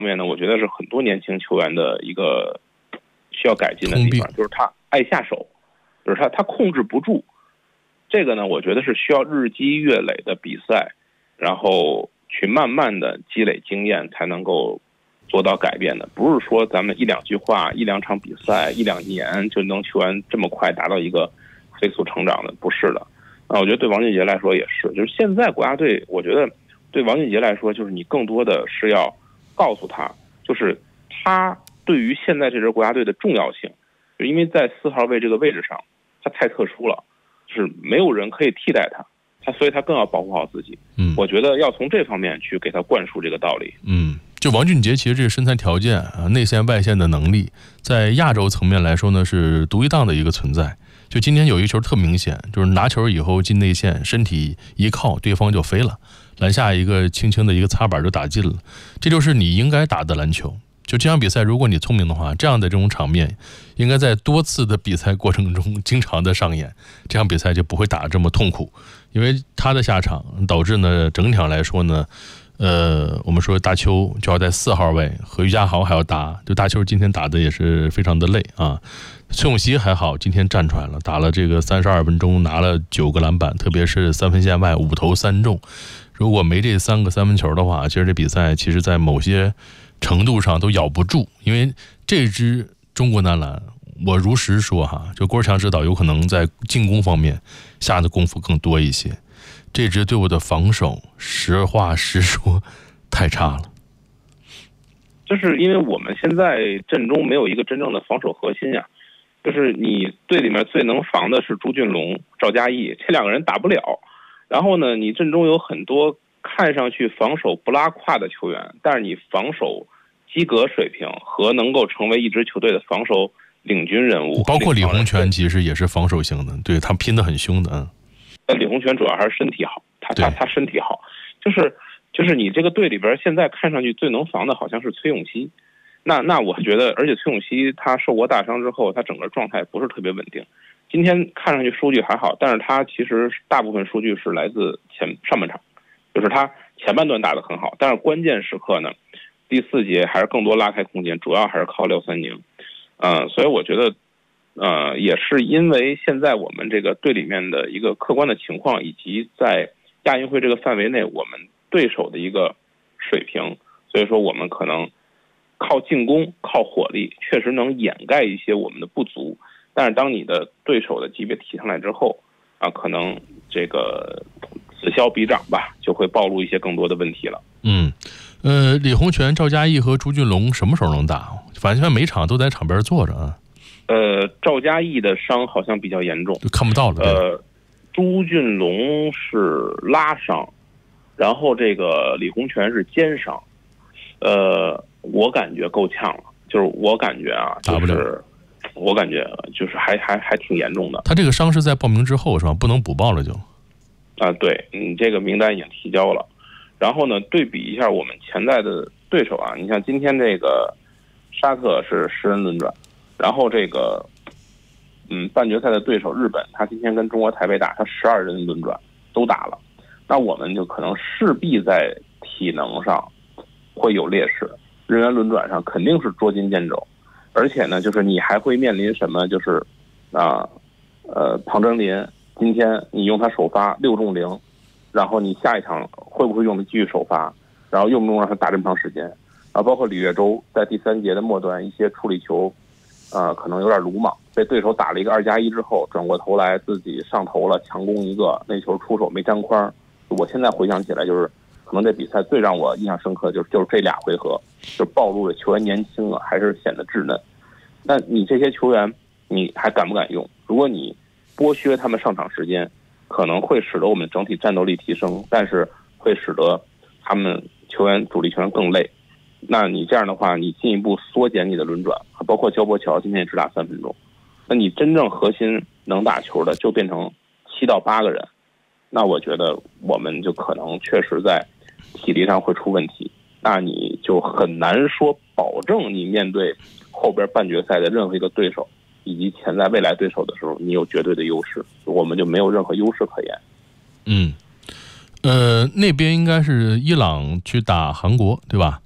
面呢，我觉得是很多年轻球员的一个需要改进的地方，就是他爱下手，就是他控制不住。这个呢，我觉得是需要日积月累的比赛，然后去慢慢的积累经验，才能够做到改变的。不是说咱们一两句话、一两场比赛、一两年就能球员这么快达到一个飞速成长的，不是的。我觉得对王俊杰来说也是，就是现在国家队，我觉得对王俊杰来说，就是你更多的是要告诉他，就是他对于现在这支国家队的重要性，就因为在4号位这个位置上，他太特殊了，就是没有人可以替代他，所以他更要保护好自己。我觉得要从这方面去给他灌输这个道理。 就王俊杰其实这个身材条件啊，内线外线的能力，在亚洲层面来说呢是独一档的一个存在。就今天有一个球特明显，就是拿球以后进内线，身体一靠，对方就飞了，篮下一个轻轻的一个擦板就打进了。这就是你应该打的篮球。就这场比赛，如果你聪明的话，这样的这种场面应该在多次的比赛过程中经常的上演，这场比赛就不会打得这么痛苦。因为他的下场导致呢，整体上来说呢，我们说大邱就要在4号位和于家豪还要打，就大邱今天打的也是非常的累啊。崔永熙还好，今天站出来了，打了这个32分钟，拿了9个篮板，特别是3分线外5投3中。如果没这3个3分球的话，其实这比赛其实在某些程度上都咬不住。因为这支中国男篮，我如实说哈，就郭强指导有可能在进攻方面下的功夫更多一些。这支队伍的防守，实话实说，太差了。 就是因为我们现在阵中没有一个真正的防守核心呀，就是你队里面最能防的是朱俊龙、赵嘉译，这两个人打不了。然后呢，你阵中有很多看上去防守不拉胯的球员，但是你防守及格水平和能够成为一支球队的防守领军人物， 包括李洪权其实也是防守型的，对，他拼得很凶的。 李洪权主要还是身体好，他身体好，就是你这个队里边现在看上去最能防的好像是崔永熙。那我觉得，而且崔永熙他受过大伤之后，他整个状态不是特别稳定。今天看上去数据还好，但是他其实大部分数据是来自上半场，就是他前半段打得很好，但是关键时刻呢，第4节还是更多拉开空间，主要还是靠廖三宁。所以我觉得，也是因为现在我们这个队里面的一个客观的情况，以及在亚运会这个范围内我们对手的一个水平，所以说我们可能靠进攻、靠火力，确实能掩盖一些我们的不足。但是当你的对手的级别提上来之后，可能这个此消彼长吧，就会暴露一些更多的问题了。 李洪权、赵嘉译和朱俊龙什么时候能打？反正每场都在场边坐着啊。 赵嘉译的伤好像比较严重， 就看不到了。 朱俊龙是拉伤，然后这个李洪权是肩伤。我感觉够呛了，就是我感觉啊， 打不了。 我感觉就是还挺严重的。 他这个伤是在报名之后是吧？不能补报了就。 对，这个名单已经提交了。然后呢，对比一下我们潜在的对手啊，你像今天这个沙特是10人轮转，然后这个半决赛的对手日本，他今天跟中国台北打，他12人轮转都打了，那我们就可能势必在体能上会有劣势，人员轮转上肯定是捉襟见肘。而且呢，就是你还会面临什么？就是庞真林今天你用他首发6中0，然后你下一场会不会用他继续首发？然后用不用让他打这么长时间？包括李月洲在第3节的末端一些处理球，可能有点鲁莽，被对手打了一个2+1之后，转过头来自己上头了，强攻一个，那球出手没沾框。我现在回想起来，就是可能这比赛最让我印象深刻就是这俩回合，就暴露了球员年轻了，还是显得稚嫩。那你这些球员，你还敢不敢用？如果你剥削他们上场时间，可能会使得我们整体战斗力提升，但是会使得他们主力球员更累。那你这样的话，你进一步缩减你的轮转，包括焦波乔今天也只打3分钟，那你真正核心能打球的就变成7到8个人，那我觉得我们就可能确实在体力上会出问题，那你就很难说保证你面对后边半决赛的任何一个对手以及潜在未来对手的时候，你有绝对的优势，我们就没有任何优势可言。 那边应该是伊朗去打韩国，对吧？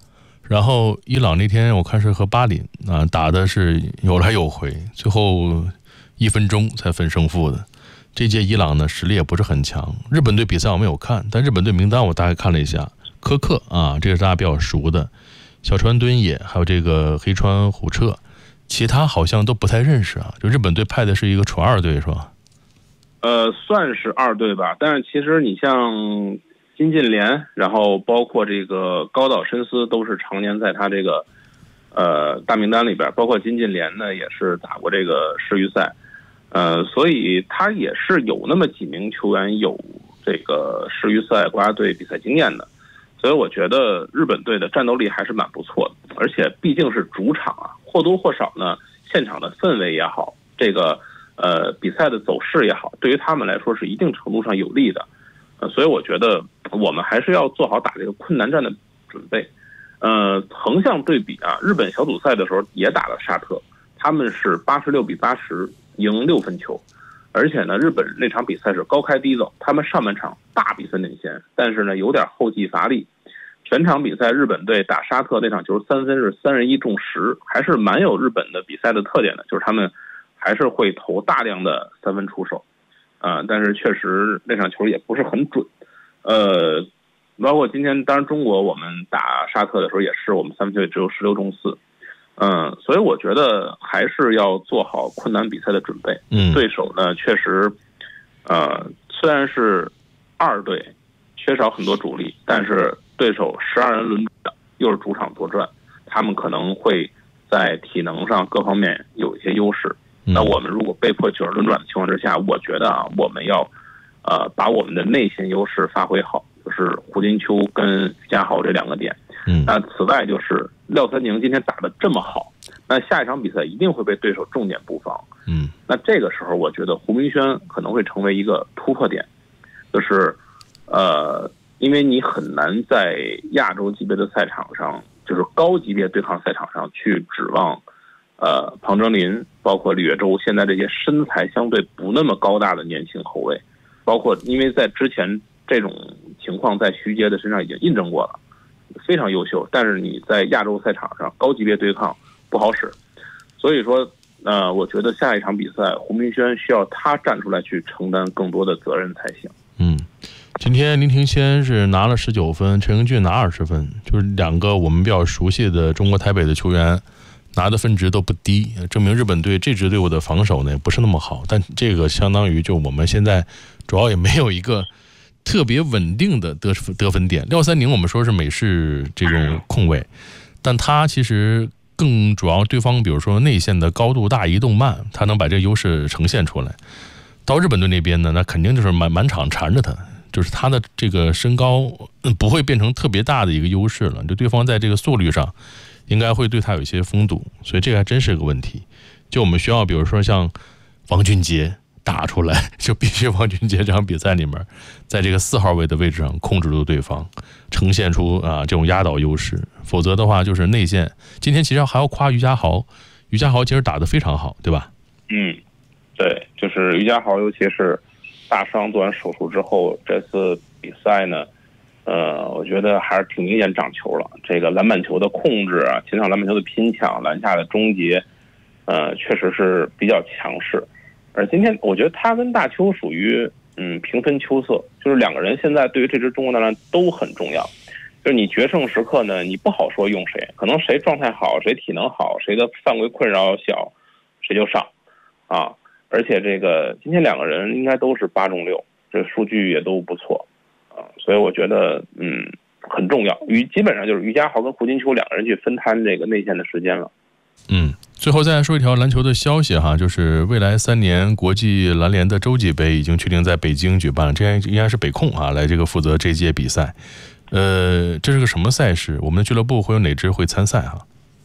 然后伊朗那天我看是和巴林啊打的是有来有回，最后1分钟才分胜负的。这届伊朗呢实力也不是很强。日本队比赛我没有看，但日本队名单我大概看了一下，科克啊，这个是大家比较熟的，小川敦也，还有这个黑川虎彻，其他好像都不太认识啊。就日本队派的是一个纯二队是吧？ 算是二队吧，但是其实你像金近廉，然后包括这个高岛伸司都是常年在他这个大名单里边，包括金近廉呢也是打过这个世预赛。所以他也是有那么几名球员有这个世预赛国家队比赛经验的，所以我觉得日本队的战斗力还是蛮不错的，而且毕竟是主场啊，或多或少呢，现场的氛围也好，这个比赛的走势也好，对于他们来说是一定程度上有利的，所以我觉得我们还是要做好打这个困难战的准备。横向对比啊，日本小组赛的时候也打了沙特，他们是86-80。赢6分球，而且呢，日本那场比赛是高开低走，他们上半场大比分领先，但是呢有点后继乏力。全场比赛日本队打沙特那场球3分是31中10，还是蛮有日本的比赛的特点的，就是他们还是会投大量的3分出手，但是确实那场球也不是很准。包括今天，当然中国我们打沙特的时候也是，我们3分球只有16中4。所以我觉得还是要做好困难比赛的准备。对手呢，确实，虽然是二队，缺少很多主力，但是对手12人轮转，又是主场作战，他们可能会在体能上各方面有一些优势。那我们如果被迫9人轮转的情况之下，我觉得啊，我们要把我们的内线优势发挥好，就是胡金秋跟于家豪这2个点。那此外就是廖三宁今天打得这么好，那下一场比赛一定会被对手重点布防。那这个时候我觉得胡明轩可能会成为一个突破点，就是因为你很难在亚洲级别的赛场上，就是高级别对抗赛场上去指望庞哲林，包括李月洲现在这些身材相对不那么高大的年轻后卫，包括因为在之前这种情况在徐杰的身上已经印证过了，非常优秀，但是你在亚洲赛场上高级别对抗不好使，所以说我觉得下一场比赛胡明轩需要他站出来去承担更多的责任才行。 今天林庭谦是拿了19分，陈英俊拿20分，就是2个我们比较熟悉的中国台北的球员拿的分值都不低，证明日本队这支队伍的防守呢也不是那么好，但这个相当于就我们现在主要也没有一个特别稳定的得分点。廖三宁我们说是美式这种控卫，但他其实更主要对方比如说内线的高度大移动慢，他能把这个优势呈现出来。到日本队那边呢，那肯定就是满场缠着他，就是他的这个身高不会变成特别大的一个优势了，就对方在这个速率上应该会对他有一些封堵，所以这个还真是个问题。就我们需要比如说像王俊杰打出来，就必须王俊杰这场比赛里面在这个4号位的位置上控制住对方，呈现出这种压倒优势，否则的话就是内线。今天其实还要夸于家豪，于家豪其实打得非常好，对吧？ 对，就是于家豪尤其是大伤做完手术之后，这次比赛呢我觉得还是挺明显长球了，这个篮板球的控制啊，前场篮板球的拼抢，篮下的终结确实是比较强势。而今天我觉得他跟大邱属于平分秋色，就是2个人现在对于这支中国男篮都很重要，就是你决胜时刻呢，你不好说用谁，可能谁状态好，谁体能好，谁的犯规困扰小，谁就上啊。而且这个今天2个人应该都是8中6，这数据也都不错啊，所以我觉得很重要。基本上就是于家豪跟胡金秋2个人去分摊这个内线的时间了。 最后再说一条篮球的消息哈，就是未来3年国际篮联的洲际杯已经确定在北京举办了，这应该是北控来这个负责这届比赛。这是个什么赛事？我们的俱乐部会有哪支会参赛哈？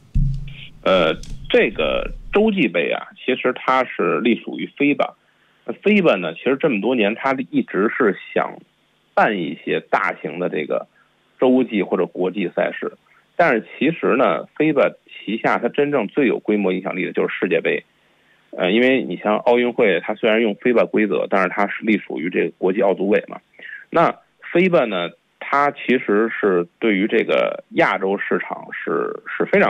这个洲际杯啊，其实它是隶属于FIBA。FIBA 呢，其实这么多年它一直是想办一些大型的这个洲际或者国际赛事，但是其实呢 FIBA 旗下它真正最有规模影响力的就是世界杯。因为你像奥运会，它虽然用FIBA规则，但是它是隶属于这个国际奥组委嘛。那FIBA 呢， 它其实是对于这个亚洲市场是非常